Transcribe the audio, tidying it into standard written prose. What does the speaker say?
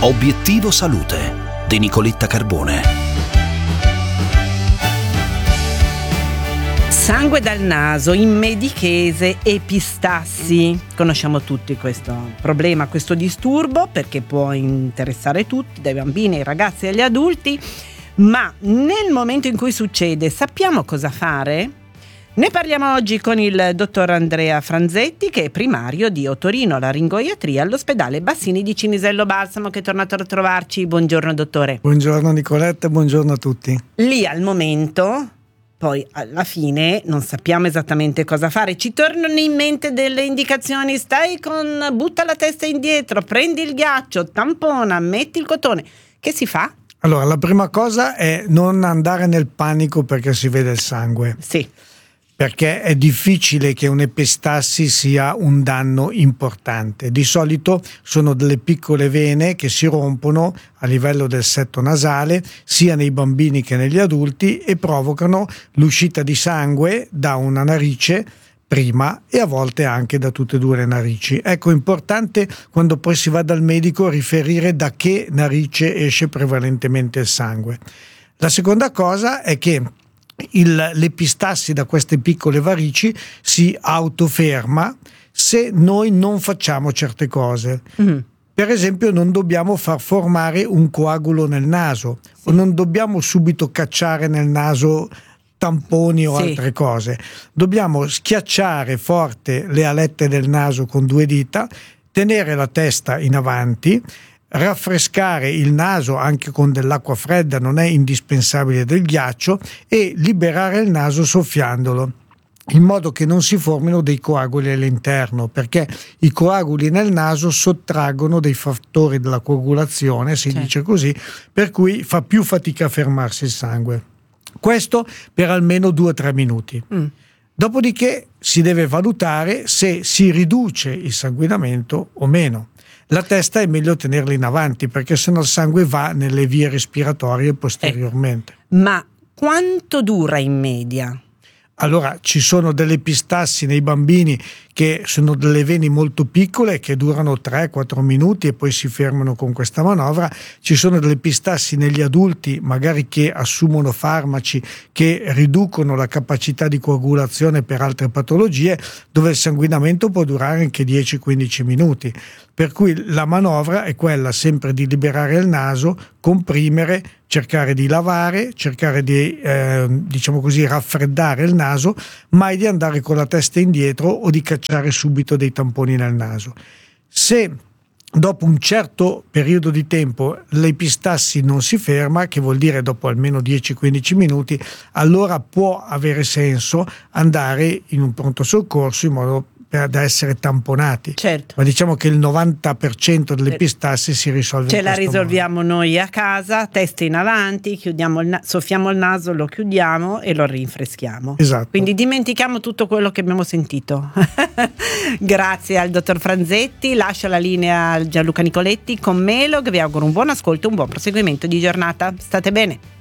Obiettivo Salute di Nicoletta Carbone. Sangue dal naso, in medichese, epistassi. Conosciamo tutti questo problema, questo disturbo, perché può interessare tutti, dai bambini ai ragazzi e agli adulti. Ma nel momento in cui succede, sappiamo cosa fare? Ne parliamo oggi con il dottor Andrea Franzetti, che è primario di otorino-laringoiatria all'ospedale Bassini di Cinisello Balsamo, che è tornato a trovarci. Buongiorno dottore. Buongiorno Nicoletta, buongiorno a tutti. Lì al momento, poi alla fine non sappiamo esattamente cosa fare. Ci tornano in mente delle indicazioni: butta la testa indietro, prendi il ghiaccio, tampona, metti il cotone. Che si fa? Allora, la prima cosa è non andare nel panico perché si vede il sangue. Sì. Perché è difficile che un'epistassi sia un danno importante. Di solito sono delle piccole vene che si rompono a livello del setto nasale, sia nei bambini che negli adulti, e provocano l'uscita di sangue da una narice prima e a volte anche da tutte e due le narici. Ecco, è importante quando poi si va dal medico riferire da che narice esce prevalentemente il sangue. La seconda cosa è che l'epistassi da queste piccole varici si autoferma se noi non facciamo certe cose. Per esempio, non dobbiamo far formare un coagulo nel naso, o non dobbiamo subito cacciare nel naso tamponi o altre cose. Dobbiamo schiacciare forte le alette del naso con 2 dita, tenere la testa in avanti, raffrescare il naso anche con dell'acqua fredda, non è indispensabile del ghiaccio, e liberare il naso soffiandolo, in modo che non si formino dei coaguli all'interno, perché i coaguli nel naso sottraggono dei fattori della coagulazione, si dice così, per cui fa più fatica a fermarsi il sangue. Questo per almeno 2-3 minuti. Dopodiché si deve valutare se si riduce il sanguinamento o meno. La testa è meglio tenerla in avanti, perché sennò il sangue va nelle vie respiratorie posteriormente. Ma quanto dura in media? Allora, ci sono delle epistassi nei bambini che sono delle vene molto piccole che durano 3-4 minuti e poi si fermano con questa manovra. Ci sono delle epistassi negli adulti, magari che assumono farmaci che riducono la capacità di coagulazione per altre patologie, dove il sanguinamento può durare anche 10-15 minuti. Per cui la manovra è quella sempre di liberare il naso, comprimere, cercare di lavare, cercare di diciamo così raffreddare il naso, mai di andare con la testa indietro o di cacciare subito dei tamponi nel naso. Se dopo un certo periodo di tempo l'epistassi non si ferma, che vuol dire dopo almeno 10-15 minuti, allora può avere senso andare in un pronto soccorso in modo da essere tamponati. Certo. Ma diciamo che il 90% delle epistassi si risolve Ce in la questo risolviamo modo. noi a casa, testa in avanti, chiudiamo soffiamo il naso, lo chiudiamo e lo rinfreschiamo. Esatto. Quindi dimentichiamo tutto quello che abbiamo sentito. Grazie al dottor Franzetti, lascio la linea a Gianluca Nicoletti con Melo, che vi auguro un buon ascolto e un buon proseguimento di giornata. State bene.